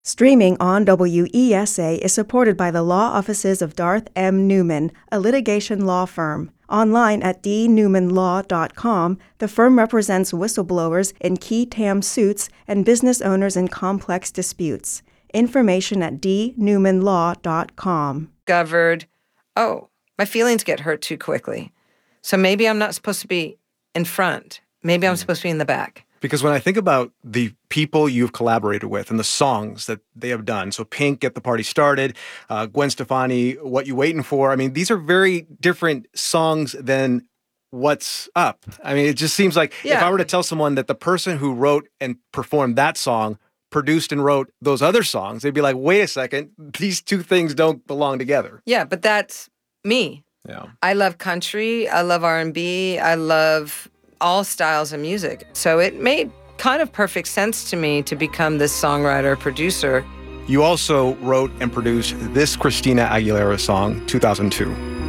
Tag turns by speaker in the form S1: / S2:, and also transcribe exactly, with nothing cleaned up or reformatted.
S1: Streaming on W E S A is supported by the law offices of Darth M. Newman, a litigation law firm. Online at d newman law dot com, the firm represents whistleblowers in qui tam suits and business owners in complex disputes. Information at d newman law dot com.
S2: Discovered, oh, my feelings get hurt too quickly. So maybe I'm not supposed to be in front. Maybe I'm supposed to be in the back.
S3: Because when I think about the people you've collaborated with and the songs that they have done, so Pink, Get the Party Started, uh, Gwen Stefani, What You Waiting For, I mean, these are very different songs than What's Up. I mean, it just seems like
S2: Yeah.
S3: if I were to tell someone that the person who wrote and performed that song produced and wrote those other songs, they'd be like, wait a second, these two things don't belong together.
S2: Yeah, but that's me.
S3: Yeah.
S2: I love country. I love R and B. I love all styles of music. So it made kind of perfect sense to me to become this songwriter, producer.
S3: You also wrote and produced this Christina Aguilera song, two thousand two.